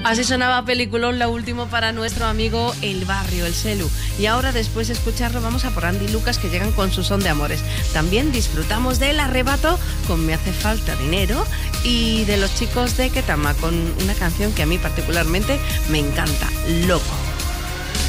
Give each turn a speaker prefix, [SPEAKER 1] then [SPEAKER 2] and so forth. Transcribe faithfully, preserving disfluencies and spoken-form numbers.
[SPEAKER 1] Así sonaba peliculón, la última para nuestro amigo El Barrio, el Selu. Y ahora, después de escucharlo, vamos a por Andy y Lucas, que llegan con su son de amores. También disfrutamos del Arrebato con Me hace falta dinero y de los chicos de Ketama con una canción que a mí particularmente me encanta, Loco.